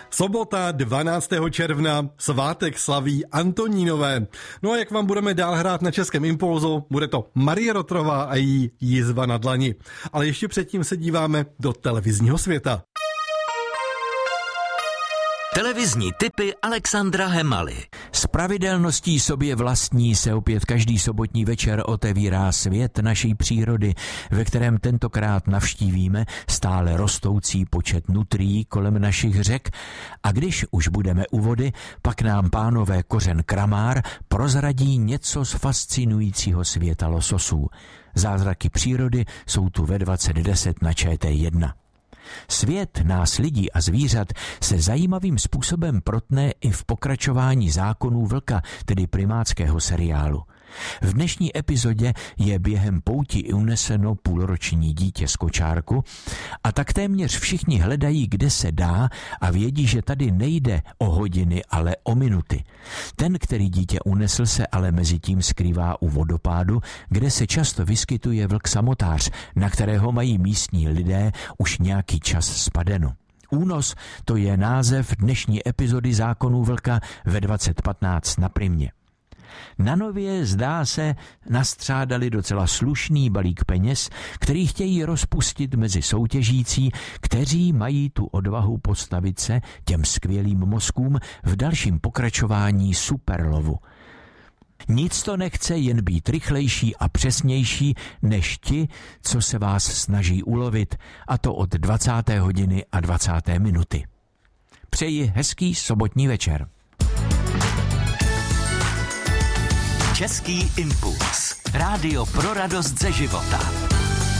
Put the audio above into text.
Sobota 12. června, svátek slaví Antonínové. No a jak vám budeme dál hrát na Českém impulzu, bude to Marie Rotrová a její Jizva na dlani. Ale ještě předtím se díváme do televizního světa. Televizní tipy Alexandra Hemaly. S pravidelností sobě vlastní se opět každý sobotní večer otevírá svět naší přírody, ve kterém tentokrát navštívíme stále rostoucí počet nutrií kolem našich řek a když už budeme u vody, pak nám pánové Kořen Kramár prozradí něco z fascinujícího světa lososů. Zázraky přírody jsou tu ve 20:10 na ČT1. Svět nás lidí a zvířat se zajímavým způsobem protne i v pokračování Zákonů vlka, tedy primátského seriálu. V dnešní epizodě je během pouti uneseno půlroční dítě z kočárku a tak téměř všichni hledají, kde se dá a vědí, že tady nejde o hodiny, ale o minuty. Ten, který dítě unesl, se ale mezi tím skrývá u vodopádu, kde se často vyskytuje vlk samotář, na kterého mají místní lidé už nějaký čas spadeno. Únos, to je název dnešní epizody Zákonů vlka ve 20:15 na Primě. Na Nově, zdá se, nastřádali docela slušný balík peněz, který chtějí rozpustit mezi soutěžící, kteří mají tu odvahu postavit se těm skvělým mozkům v dalším pokračování Superlovu. Nic to nechce jen být rychlejší a přesnější než ti, co se vás snaží ulovit, a to od 20. hodiny a 20. minuty. Přeji hezký sobotní večer. Český impuls. Rádio pro radost ze života.